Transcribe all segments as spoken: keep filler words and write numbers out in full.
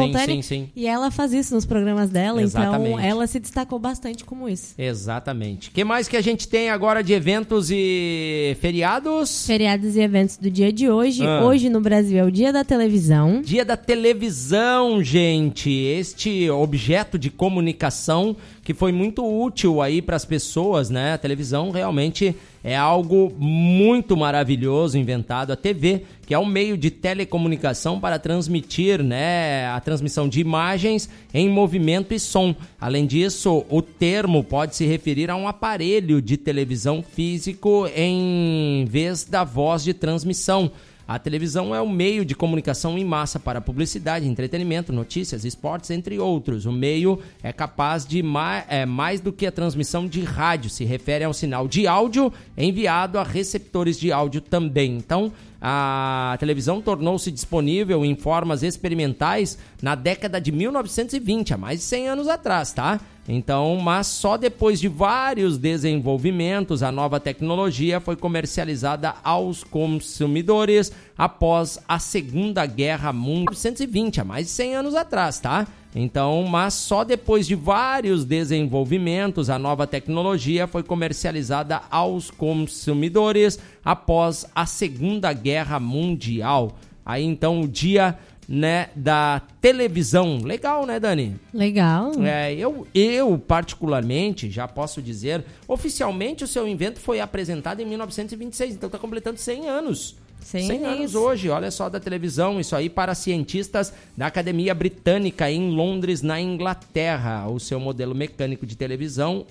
espontânea. Sim, sim, sim. E ela faz isso nos programas dela, Exatamente. Então ela se destacou bastante como isso. Exatamente. O que mais que a gente tem agora de eventos e feriados? Feriados e eventos do dia de hoje. Ah. Hoje no Brasil é o dia da televisão. Dia da televisão, gente. Este objeto de comunicação que foi muito útil aí para as pessoas, né? A televisão realmente é algo muito maravilhoso inventado. A T V, que é um meio de telecomunicação para transmitir, né, a transmissão de imagens em movimento e som. Além disso, o termo pode se referir a um aparelho de televisão físico em vez da voz de transmissão. A televisão é um meio de comunicação em massa para publicidade, entretenimento, notícias, esportes, entre outros. O meio é capaz de ma- é, mais do que a transmissão de rádio, se refere ao sinal de áudio enviado a receptores de áudio também. Então, a televisão tornou-se disponível em formas experimentais na década de mil novecentos e vinte, há mais de cem anos atrás, tá? Então, mas só depois de vários desenvolvimentos, a nova tecnologia foi comercializada aos consumidores após a Segunda Guerra Mundial. mil novecentos e vinte, há mais de cem anos atrás, tá? Então, mas só depois de vários desenvolvimentos, a nova tecnologia foi comercializada aos consumidores após a Segunda Guerra Mundial. Aí, então, o dia, né, da televisão. Legal, né, Dani? Legal. É, eu, eu, particularmente, já posso dizer, oficialmente o seu invento foi apresentado em mil novecentos e vinte e seis, então está completando cem anos. cem anos hoje, olha só, da televisão, isso aí para cientistas da Academia Britânica em Londres, na Inglaterra. O seu modelo mecânico de televisão,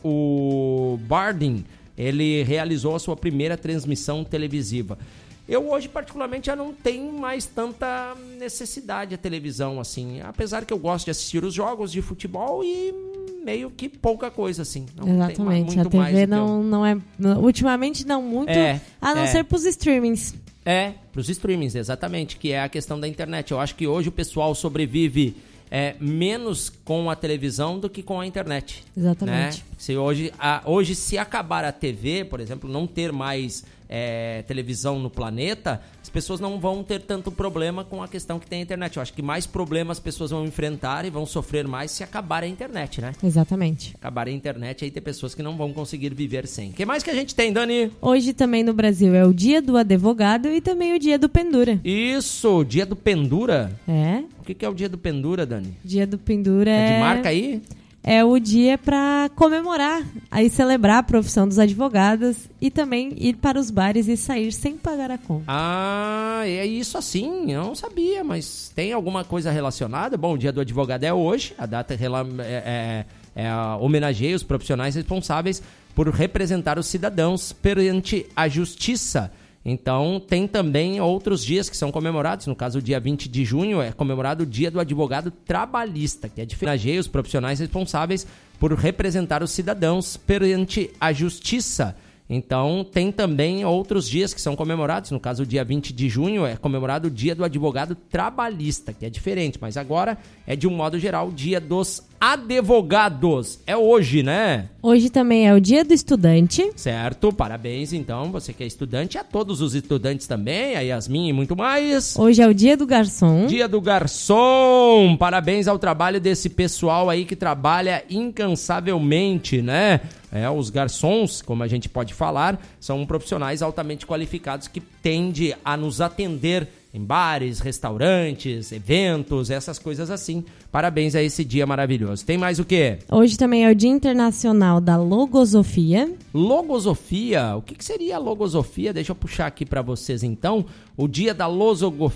o Bardeen, ele realizou a sua primeira transmissão televisiva. Eu hoje, particularmente, já não tenho mais tanta necessidade a televisão, assim, apesar que eu gosto de assistir os jogos de futebol e meio que pouca coisa, assim. Não Exatamente, tem muito a T V mais não, eu... não é, ultimamente não muito, É, a não é. ser pros streamings. É, pros streamings, exatamente, que é a questão da internet. Eu acho que hoje o pessoal sobrevive é, menos com a televisão do que com a internet. Exatamente. Né? Se hoje, a, hoje, se acabar a T V, por exemplo, não ter mais é, televisão no planeta, as pessoas não vão ter tanto problema com a questão que tem a internet. Eu acho que mais problemas as pessoas vão enfrentar e vão sofrer mais se acabar a internet, né? Exatamente. Acabar a internet, aí tem pessoas que não vão conseguir viver sem. O que mais que a gente tem, Dani? Hoje também no Brasil é o dia do advogado e também o dia do pendura. Isso, dia do pendura. É. O que, que é o dia do pendura, Dani? Dia do pendura É é... de marca aí? É o dia para comemorar, aí celebrar a profissão dos advogados e também ir para os bares e sair sem pagar a conta. Ah, é isso assim, eu não sabia, mas tem alguma coisa relacionada? Bom, o dia do advogado é hoje, a data rela- é, é, é, homenageia os profissionais responsáveis por representar os cidadãos perante a justiça. Então, tem também outros dias que são comemorados. No caso, o dia vinte de junho é comemorado o Dia do Advogado Trabalhista, que é de homenageia os profissionais responsáveis por representar os cidadãos perante a justiça. Então, tem também outros dias que são comemorados. No caso, o dia vinte de junho é comemorado o Dia do Advogado Trabalhista, que é diferente, mas agora é, de um modo geral, o Dia dos Advogados. É hoje, né? Hoje também é o dia do estudante. Certo, parabéns então, você que é estudante, a todos os estudantes também, a Yasmin e muito mais. Hoje é o dia do garçom. Dia do garçom, parabéns ao trabalho desse pessoal aí que trabalha incansavelmente, né? É, os garçons, como a gente pode falar, são profissionais altamente qualificados que tendem a nos atender em bares, restaurantes, eventos, essas coisas assim. Parabéns a esse dia maravilhoso. Tem mais o quê? Hoje também é o Dia Internacional da Logosofia. Logosofia? O que, que seria a logosofia? Deixa eu puxar aqui para vocês então. O dia da losogo-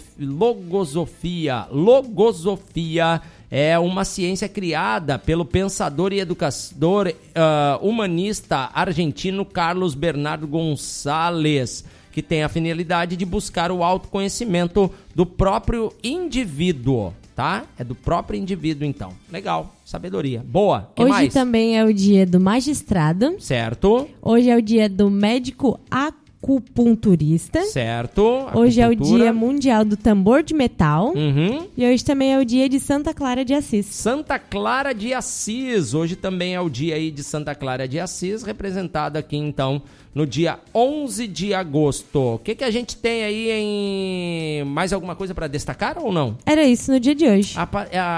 logosofia. Logosofia é uma ciência criada pelo pensador e educador uh, humanista argentino Carlos Bernardo Gonçalves, que tem a finalidade de buscar o autoconhecimento do próprio indivíduo, tá? É do próprio indivíduo, então. Legal, sabedoria. Boa, que Hoje mais? também é o dia do magistrado. Certo. Hoje é o dia do médico acupunturista. Certo. Hoje é o Acupuntura. dia mundial do tambor de metal. Uhum. E hoje também é o dia de Santa Clara de Assis. Santa Clara de Assis. Hoje também é o dia aí de Santa Clara de Assis, representado aqui então no dia onze de agosto. O que, que a gente tem aí em... Mais alguma coisa para destacar ou não? Era isso no dia de hoje. A, a